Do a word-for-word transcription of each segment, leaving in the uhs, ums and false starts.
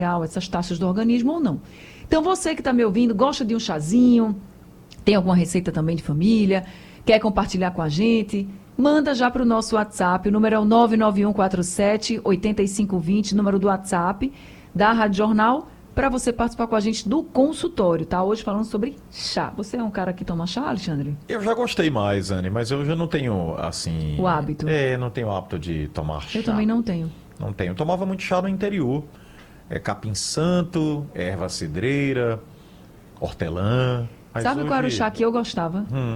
essas taxas do organismo ou não. Então, você que está me ouvindo, gosta de um chazinho, tem alguma receita também de família, quer compartilhar com a gente, manda já para o nosso WhatsApp, o número é o nove nove um quatro sete oito cinco dois zero, número do WhatsApp da Rádio Jornal, para você participar com a gente do consultório, tá? Hoje falando sobre chá. Você é um cara que toma chá, Alexandre? Eu já gostei mais, Anne, mas eu já não tenho, assim... O hábito? É, não tenho o hábito de tomar chá. Eu também não tenho. Não tenho. Eu tomava muito chá no interior. É capim santo, erva cidreira, hortelã. Mas Sabe hoje... qual era o chá que eu gostava? Hum.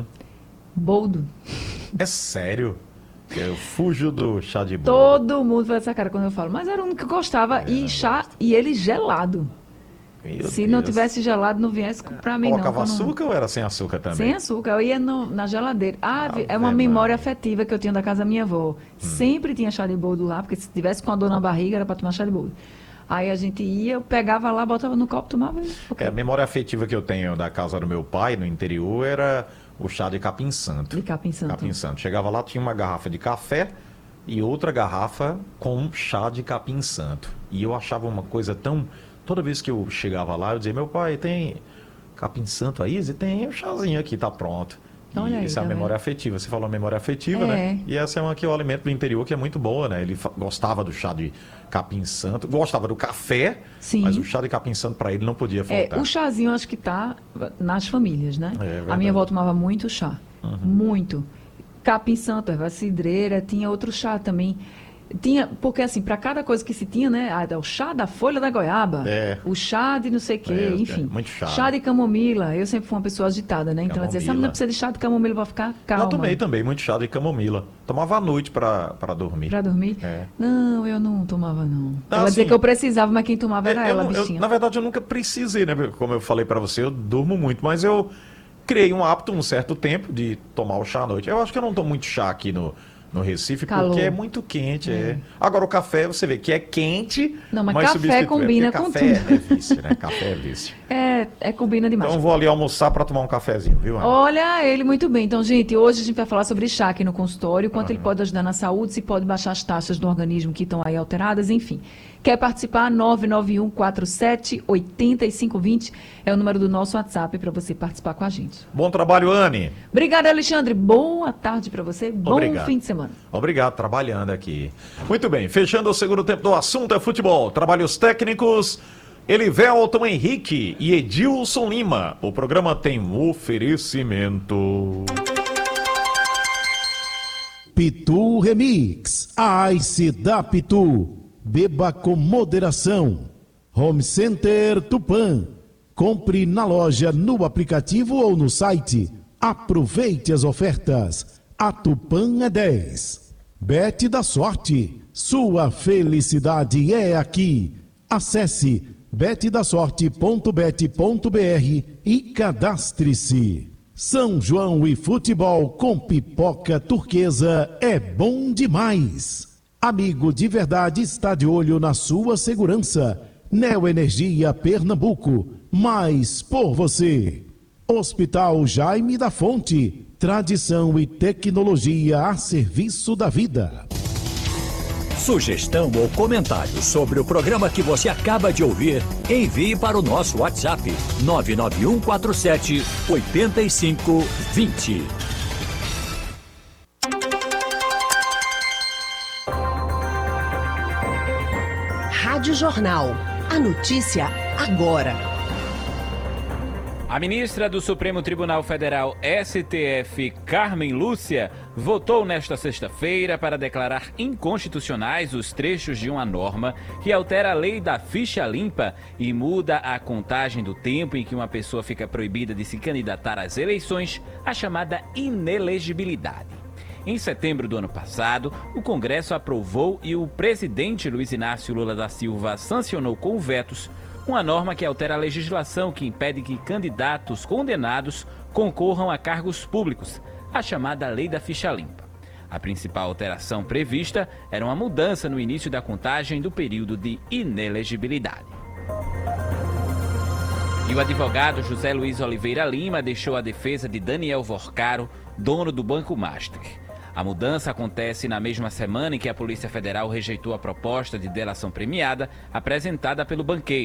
Boldo. É sério? Eu fujo do chá de boldo. Todo mundo faz essa cara quando eu falo, mas era o único que eu gostava. É, e chá, gosto. E ele gelado. Meu Se Deus. não tivesse gelado, não viesse pra mim, Colocava não. açúcar não... ou era sem açúcar também? Sem açúcar, eu ia no, na geladeira. Ah, Ave é uma Maria. memória afetiva que eu tinha da casa da minha avó. Hum. Sempre tinha chá de boldo lá, porque se tivesse com a dor na barriga, era pra tomar chá de boldo. Aí a gente ia, eu pegava lá, botava no copo, tomava. Okay. É, a memória afetiva que eu tenho da casa do meu pai, no interior, era o chá de capim santo. De capim santo. Capim santo. Chegava lá, tinha uma garrafa de café e outra garrafa com chá de capim santo. E eu achava uma coisa tão... Toda vez que eu chegava lá, eu dizia, meu pai, tem capim santo aí? E tem o chazinho aqui, tá pronto. Olha aí, essa é a tá memória vendo? afetiva. Você falou memória afetiva, É. né? E essa é uma que é o alimento do interior, que é muito boa, né? Ele gostava do chá de capim santo, gostava do café, Sim. mas o chá de capim santo para ele não podia faltar. É, o chazinho acho que tá nas famílias, né? É, a minha avó tomava muito chá. Uhum. Muito. Capim santo, erva cidreira, tinha outro chá também. Tinha, porque assim, para cada coisa que se tinha, né? O chá da folha da goiaba, é. o chá de não sei o quê, é, enfim. É muito chá. Chá de camomila. Eu sempre fui uma pessoa agitada, né? Então ela dizia, sabe, não precisa de chá de camomila para ficar calma. Eu tomei também muito chá de camomila. Tomava à noite para dormir. Para dormir? É. Não, eu não tomava, não. não ela assim, dizer que eu precisava, mas quem tomava era eu, ela, eu, bichinha. Eu, na verdade, eu nunca precisei, né? Como eu falei para você, eu durmo muito, mas eu criei um hábito um certo tempo de tomar o chá à noite. Eu acho que eu não tomo muito chá aqui no... No Recife, Calor. Porque é muito quente. É. É. Agora o café, você vê que é quente. Não, mas, mas café combina com café tudo. É vício, né? Café é vício. É, é combina demais. Então eu vou ali almoçar para tomar um cafezinho, viu, Ana? Olha ele muito bem. Então, gente, hoje a gente vai falar sobre chá aqui no consultório, quanto Uhum. ele pode ajudar na saúde, se pode baixar as taxas do organismo que estão aí alteradas, enfim. Quer participar? nove nove um quatro sete oito cinco dois zero é o número do nosso WhatsApp para você participar com a gente. Bom trabalho, Anne. Obrigada, Alexandre. Boa tarde para você. Bom Obrigado. fim de semana. Obrigado, trabalhando aqui. Muito bem, fechando o segundo tempo do assunto é futebol. Trabalhos técnicos, Elivelton Henrique e Edilson Lima. O programa tem um oferecimento. Pitu Remix. Ice da Pitu. Beba com moderação. Home Center Tupã. Compre na loja, no aplicativo ou no site. Aproveite as ofertas. A Tupã é dez. Bet da Sorte. Sua felicidade é aqui. Acesse bet da sorte ponto bet ponto br e cadastre-se. São João e futebol com pipoca turquesa é bom demais. Amigo de verdade está de olho na sua segurança. Neoenergia Pernambuco, mais por você. Hospital Jaime da Fonte, tradição e tecnologia a serviço da vida. Sugestão ou comentário sobre o programa que você acaba de ouvir, envie para o nosso WhatsApp nove nove um quatro sete oito cinco dois zero. Rádio Jornal. A notícia agora. A ministra do Supremo Tribunal Federal, S T F, Carmen Lúcia, votou nesta sexta-feira para declarar inconstitucionais os trechos de uma norma que altera a lei da ficha limpa e muda a contagem do tempo em que uma pessoa fica proibida de se candidatar às eleições, a chamada inelegibilidade. Em setembro do ano passado, o Congresso aprovou e o presidente Luiz Inácio Lula da Silva sancionou com vetos uma norma que altera a legislação que impede que candidatos condenados concorram a cargos públicos, a chamada Lei da Ficha Limpa. A principal alteração prevista era uma mudança no início da contagem do período de inelegibilidade. E o advogado José Luiz Oliveira Lima deixou a defesa de Daniel Vorcaro, dono do Banco Master. A mudança acontece na mesma semana em que a Polícia Federal rejeitou a proposta de delação premiada apresentada pelo banqueiro.